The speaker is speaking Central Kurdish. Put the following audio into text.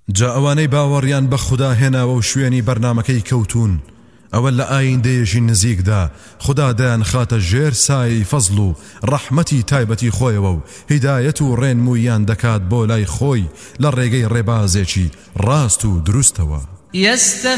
جا ئەوانەی باوەڕیان بە خوددا هێناوە و شوێنی بەرنامەکەی کەوتون ئەوە لە ئایندەیەژی نزیکدا خوددا دەیان خاتە ژێر سایەی فەزڵ و ڕەحمەتی تایبەتی خۆیەوە و هیدایەت و ڕێنموویان دەکات بۆ لای خۆی لە ڕێگەی ڕێبازێکی ڕاست و دروستەوە.